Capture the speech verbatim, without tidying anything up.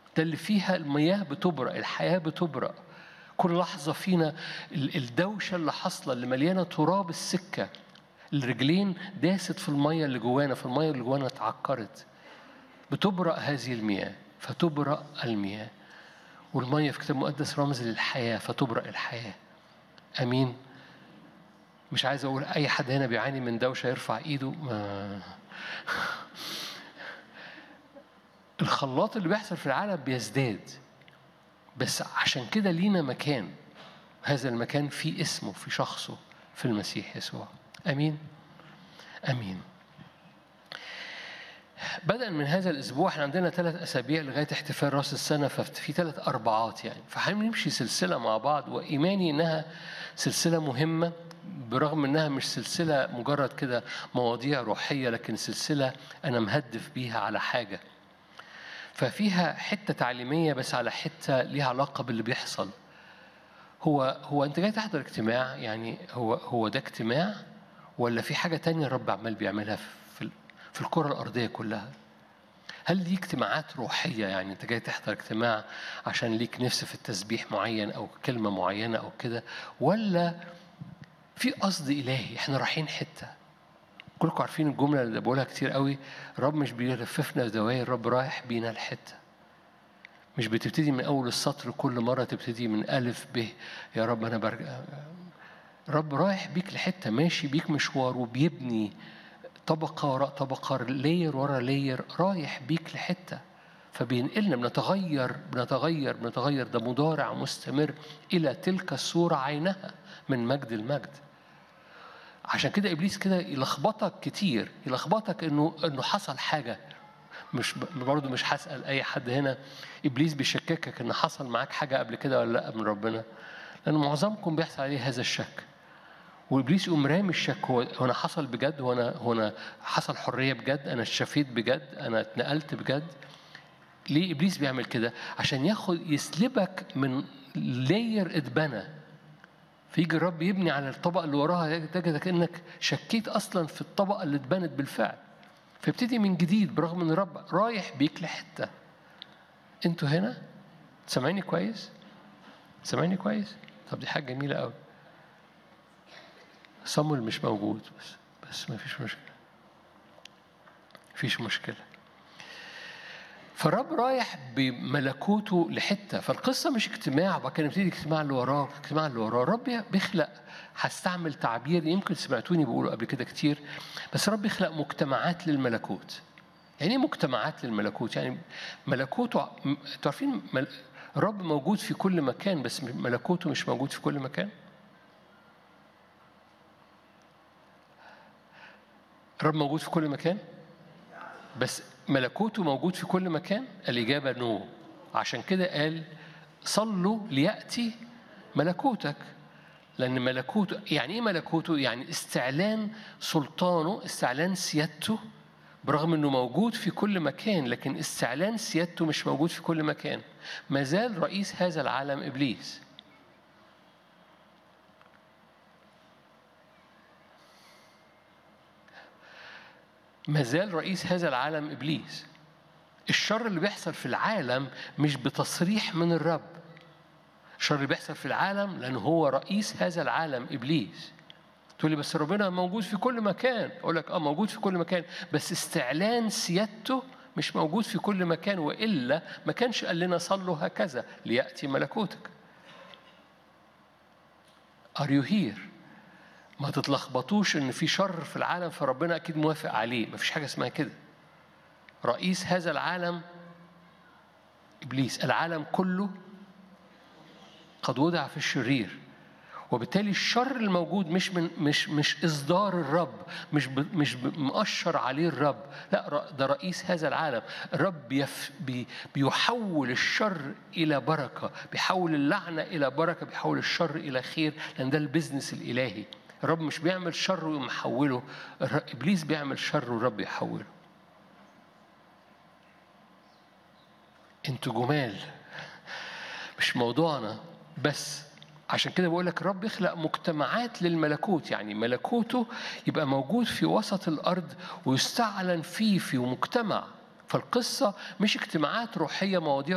ده اللي فيها المياه بتبرق، الحياة بتبرق. كل لحظة فينا الدوشة اللي حصلة اللي مليانة تراب السكة، الرجلين داست في المية اللي جوانا، في المية اللي جوانا اتعكرت، بتبرق هذه المياه، فتبرق المياه. والمية في الكتاب المقدس رمز للحياة، فتبرق الحياة. أمين. مش عايز أقول أي حد هنا بيعاني من دوشة يرفع إيده. ما الخلاط اللي بيحصل في العالم بيزداد، بس عشان كده لينا مكان. هذا المكان فيه اسمه، في شخصه، في المسيح يسوع. أمين. أمين. بدءا من هذا الأسبوع احنا عندنا ثلاث أسابيع لغاية احتفال رأس السنة، ففي ثلاث أربعات يعني، فهنمشي سلسلة مع بعض، وإيماني إنها سلسلة مهمة برغم إنها مش سلسلة مجرد كده مواضيع روحية، لكن سلسلة أنا مهدف بيها على حاجة، ففيها حتة تعليمية بس على حتة ليها علاقة باللي بيحصل. هو هو أنت جاي تحضر اجتماع، يعني هو هو ده اجتماع ولا في حاجة تانية الرب عمال بيعملها في في الكرة الأرضية كلها؟ هل دي اجتماعات روحية، يعني أنت جاي تحضر اجتماع عشان ليك نفس في التسبيح معين أو كلمة معينة أو كده، ولا في قصد إلهي إحنا رايحين حتة؟ كلكم عارفين الجملة اللي بقولها كتير قوي، الرب مش بيلففنا دوائر، الرب رايح بينا الحتة. مش بتبتدي من أول السطر كل مرة، تبتدي من ألف ب يا رب أنا برجع. الرب رايح بيك لحتة، ماشي بيك مشوار وبيبني طبقة وراء طبقة، لير ورا لير، رايح بيك لحتة، فبينقلنا، بنتغير بنتغير بنتغير. ده مضارع مستمر إلى تلك الصورة عينها، من مجد المجد. عشان كده إبليس كده يلخبطك كتير، يلخبطك إنه إنه حصل حاجة. مش برضه مش هسأل أي حد هنا، إبليس بيشككك إن حصل معاك حاجة قبل كده ولا لأ من ربنا، لأن معظمكم بيحصل عليه هذا الشك. وإبليس يقوم رامي الشك، هو هنا حصل بجد، هنا هنا حصل حرية بجد، أنا اتشفيت بجد، أنا اتنقلت بجد. ليه إبليس بيعمل كده؟ عشان ياخد يسلبك من لاير اتبنى، فيجي الرب يبني على الطبقة اللي وراها، تجد كأنك شكيت أصلا في الطبقة اللي اتبنت بالفعل، فابتدي من جديد برغم ان الرب رايح بيك لحتة. انتوا هنا سامعيني كويس؟ سامعيني كويس؟ طب دي حاجة جميلة قوي. صمول مش موجود، بس بس ما فيش مشكلة، فيش مشكلة. فالرب رايح بملكوته لحتة، فالقصة مش اجتماع وبعد كده نبتدي اجتماع اللي وراه، اجتماع اللي وراه. الرب بيخلق، هستعمل تعبير يمكن سمعتوني بقوله قبل كده كتير، بس الرب يخلق مجتمعات للملكوت. يعني ايه مجتمعات للملكوت؟ يعني ملكوته، تعرفين الرب موجود في كل مكان بس ملكوته مش موجود في كل مكان. الرب موجود في كل مكان بس ملكوته موجود في كل مكان. الإجابة نو. عشان كده قال صلوا ليأتي ملكوتك، لأن ملكوته يعني إيه؟ ملكوته يعني استعلان سلطانه، استعلان سيادته، برغم أنه موجود في كل مكان لكن استعلان سيادته مش موجود في كل مكان. ما زال رئيس هذا العالم إبليس. ما زال رئيس هذا العالم إبليس. الشر اللي بيحصل في العالم مش بتصريح من الرب، الشر اللي بيحصل في العالم لأنه هو رئيس هذا العالم إبليس. تقول لي بس ربنا موجود في كل مكان، أقول لك آه موجود في كل مكان، بس استعلان سيادته مش موجود في كل مكان، وإلا ما كانش قال لنا صلوا هكذا ليأتي ملكوتك. Are you here؟ ما تتلخبطوش إن في شر في العالم فربنا أكيد موافق عليه، ما فيش حاجة اسمها كده. رئيس هذا العالم إبليس، العالم كله قد وضع في الشرير، وبالتالي الشر الموجود مش من مش مش إصدار الرب، مش ب مش مؤشر عليه الرب، لا ده رئيس هذا العالم. الرب بيف بي بيحول الشر إلى بركة، بيحول اللعنة إلى بركة، بيحول الشر إلى خير، لأن ده البزنس الإلهي. الرب مش بيعمل شر ويحوله، إبليس بيعمل شر والرب يحوله. انتوا جمال، مش موضوعنا، بس عشان كده بقول لك الرب يخلق مجتمعات للملكوت، يعني ملكوته يبقى موجود في وسط الأرض ويستعلن فيه في مجتمع. فالقصة مش اجتماعات روحية مواضيع